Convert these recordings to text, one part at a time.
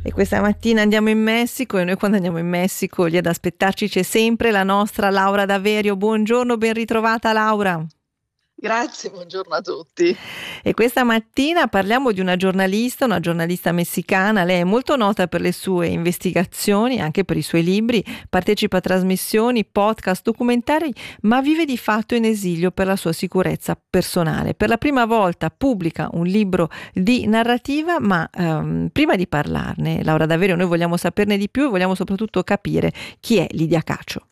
E questa mattina andiamo in Messico, e noi quando andiamo in Messico lì ad aspettarci c'è sempre la nostra Laura Daverio. Buongiorno, ben ritrovata Laura. Grazie, buongiorno a tutti. E questa mattina parliamo di una giornalista messicana. Lei è molto nota per le sue investigazioni, anche per i suoi libri, partecipa a trasmissioni, podcast, documentari, ma vive di fatto in esilio per la sua sicurezza personale. Per la prima volta pubblica un libro di narrativa, ma prima di parlarne, Laura Daverio, noi vogliamo saperne di più e vogliamo soprattutto capire chi è Lidia Cacho.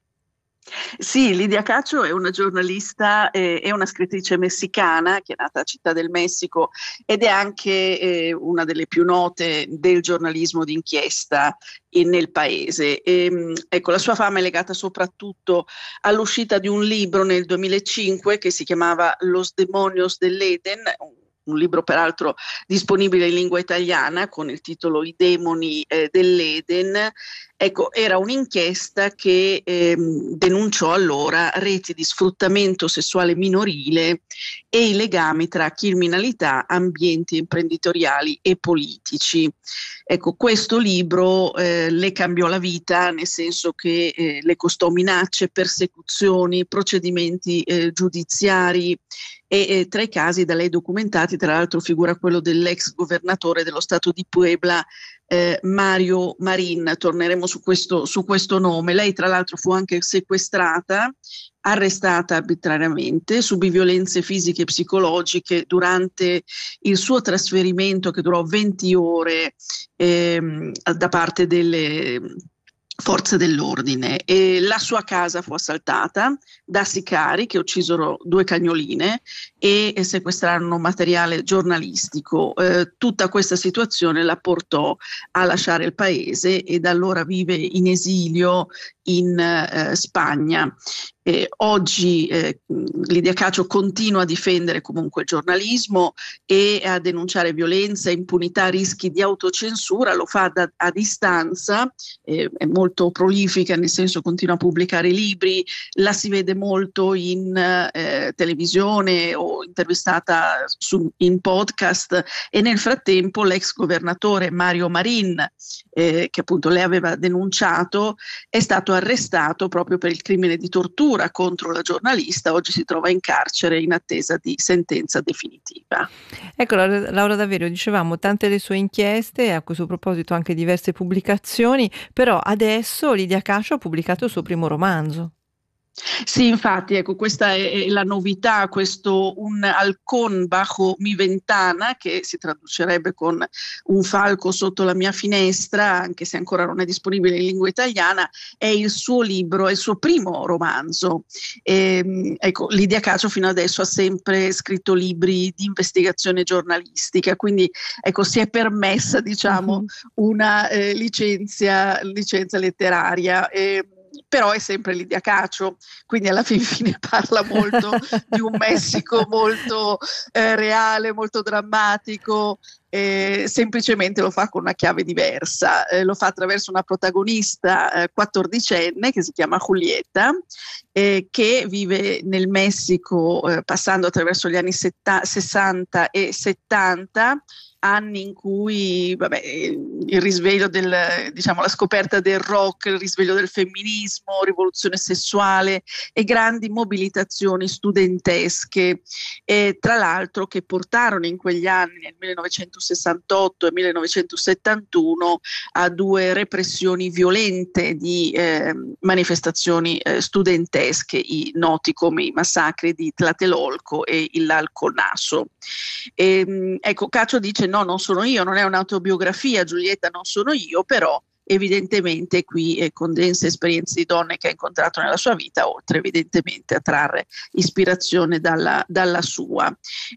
Sì, Lidia Cacho è una giornalista e una scrittrice messicana che è nata a Città del Messico ed è anche una delle più note del giornalismo d'inchiesta nel paese. Ecco, la sua fama è legata soprattutto all'uscita di un libro nel 2005 che si chiamava Los Demonios dell'Eden, un libro peraltro disponibile in lingua italiana con il titolo I demoni dell'Eden. Ecco, era un'inchiesta che denunciò allora reti di sfruttamento sessuale minorile e i legami tra criminalità, ambienti imprenditoriali e politici. Ecco, questo libro le cambiò la vita, nel senso che le costò minacce, persecuzioni, procedimenti giudiziari e tra i casi da lei documentati, tra l'altro figura quello dell'ex governatore dello stato di Puebla, Mario Marin. Torneremo su questo nome. Lei tra l'altro fu anche sequestrata, arrestata arbitrariamente, subì violenze fisiche e psicologiche durante il suo trasferimento che durò 20 ore da parte delle forze dell'ordine, e la sua casa fu assaltata da sicari che uccisero 2 cagnoline e sequestrarono materiale giornalistico. Tutta questa situazione la portò a lasciare il paese e da allora vive in esilio in Spagna. Oggi Lidia Cacho continua a difendere comunque il giornalismo e a denunciare violenza, impunità, rischi di autocensura. Lo fa a distanza, è molto prolifica, nel senso continua a pubblicare libri, la si vede molto in televisione o intervistata in podcast, e nel frattempo l'ex governatore Mario Marin, che appunto lei aveva denunciato, è stato arrestato proprio per il crimine di tortura contro la giornalista. Oggi si trova in carcere in attesa di sentenza definitiva. Ecco, Laura Daverio, dicevamo tante le sue inchieste, a questo proposito anche diverse pubblicazioni, però adesso Lidia Cacho ha pubblicato il suo primo romanzo. Sì, infatti, ecco, questa è la novità, questo Un halcón bajo mi ventana, che si traducerebbe con un falco sotto la mia finestra, anche se ancora non è disponibile in lingua italiana. È il suo libro, è il suo primo romanzo. Ecco, Lidia Cacho fino adesso ha sempre scritto libri di investigazione giornalistica, quindi ecco, si è permessa, diciamo, una licenza letteraria. Però è sempre Lidia Cacho, quindi alla fine parla molto di un Messico molto reale, molto drammatico. Semplicemente lo fa con una chiave diversa, lo fa attraverso una protagonista 14enne che si chiama Julieta, che vive nel Messico passando attraverso gli anni 60 e 70, anni in cui il risveglio diciamo, la scoperta del rock, il risveglio del femminismo, rivoluzione sessuale e grandi mobilitazioni studentesche, tra l'altro che portarono in quegli anni, nel 1968 e 1971, a 2 repressioni violente di manifestazioni studentesche, i noti come i massacri di Tlatelolco e il Alconaso. Ecco, Cacho dice: no, non sono io, non è un'autobiografia, Giulietta non sono io, però evidentemente qui condensa esperienze di donne che ha incontrato nella sua vita, oltre evidentemente a trarre ispirazione dalla sua.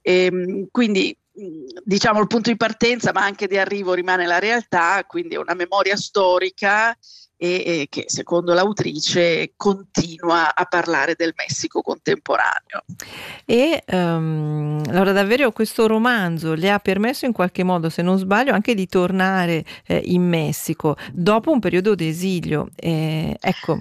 Quindi diciamo il punto di partenza ma anche di arrivo rimane la realtà, quindi è una memoria storica e che secondo l'autrice continua a parlare del Messico contemporaneo. E Laura Daverio, questo romanzo le ha permesso in qualche modo, se non sbaglio, anche di tornare in Messico dopo un periodo d'esilio. Ecco.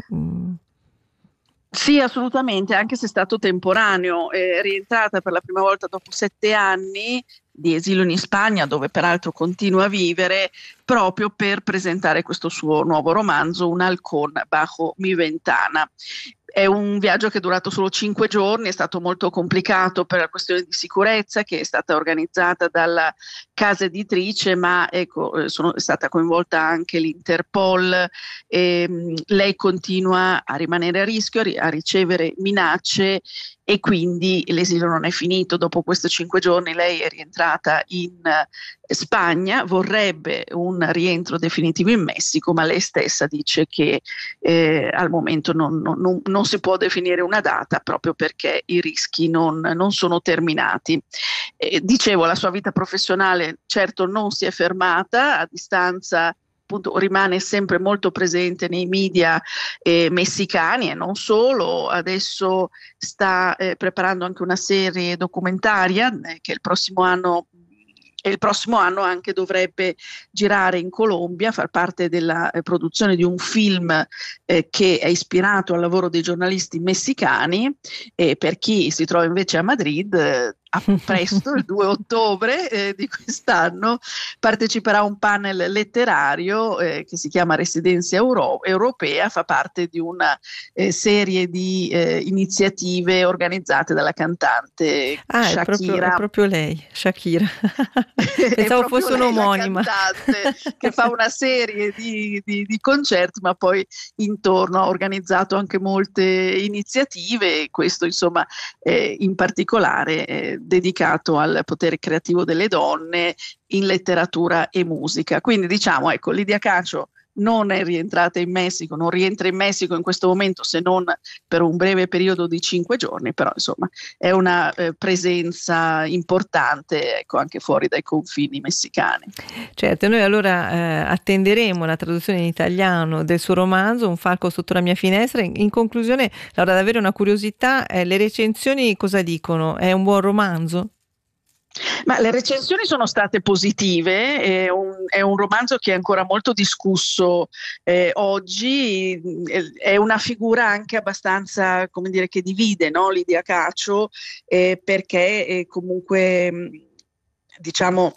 Sì, assolutamente, anche se è stato temporaneo. È rientrata per la prima volta dopo 7 anni di esilio in Spagna, dove peraltro continua a vivere, proprio per presentare questo suo nuovo romanzo, Un halcón bajo mi ventana. È un viaggio che è durato solo 5 giorni, è stato molto complicato per la questione di sicurezza che è stata organizzata dalla casa editrice, ma ecco, è stata coinvolta anche l'Interpol. Lei continua a rimanere a rischio, a ricevere minacce, e quindi l'esilio non è finito. Dopo questi 5 giorni lei è rientrata in Spagna, vorrebbe un rientro definitivo in Messico, ma lei stessa dice che al momento non si può definire una data, proprio perché i rischi non sono terminati. Dicevo, la sua vita professionale certo non si è fermata, a distanza appunto rimane sempre molto presente nei media messicani, e non solo. Adesso sta preparando anche una serie documentaria che il prossimo anno anche dovrebbe girare in Colombia, far parte della produzione di un film che è ispirato al lavoro dei giornalisti messicani. E per chi si trova invece a Madrid, a presto, il 2 ottobre di quest'anno, parteciperà a un panel letterario che si chiama Residenza Europea, fa parte di una serie di iniziative organizzate dalla cantante Shakira. È proprio lei, Shakira. Pensavo fosse un'omonima. La cantante che fa una serie di concerti, ma poi intorno ha organizzato anche molte iniziative, e questo insomma in particolare dedicato al potere creativo delle donne in letteratura e musica. Quindi diciamo, ecco, Lidia Cacio non è rientrata in Messico, non rientra in Messico in questo momento, se non per un breve periodo di 5 giorni, però insomma è una presenza importante, ecco, anche fuori dai confini messicani. Certo, noi allora attenderemo la traduzione in italiano del suo romanzo Un falco sotto la mia finestra. In conclusione, Laura, davvero una curiosità, le recensioni cosa dicono? È un buon romanzo? Ma le recensioni sono state positive, è un romanzo che è ancora molto discusso oggi, è una figura anche abbastanza, come dire, che divide, no? Lidia Cacio, perché comunque diciamo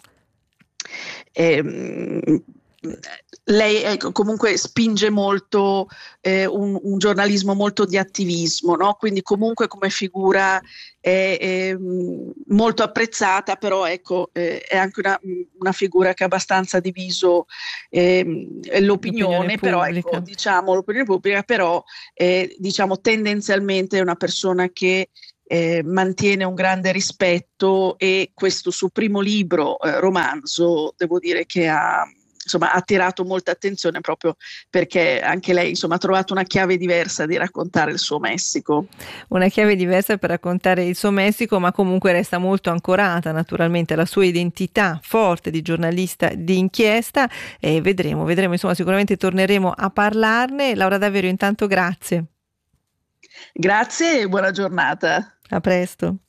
lei comunque spinge molto un giornalismo molto di attivismo, no? Quindi comunque come figura è molto apprezzata, però ecco è anche una figura che ha abbastanza diviso l'opinione, però ecco, diciamo l'opinione pubblica, però diciamo tendenzialmente è una persona che mantiene un grande rispetto, e questo suo primo libro, romanzo, devo dire che ha attirato molta attenzione, proprio perché anche lei insomma ha trovato una chiave diversa di raccontare il suo Messico. Una chiave diversa per raccontare il suo Messico, ma comunque resta molto ancorata naturalmente alla sua identità forte di giornalista di inchiesta, e vedremo insomma, sicuramente torneremo a parlarne. Laura Daverio, intanto grazie. Grazie e buona giornata. A presto.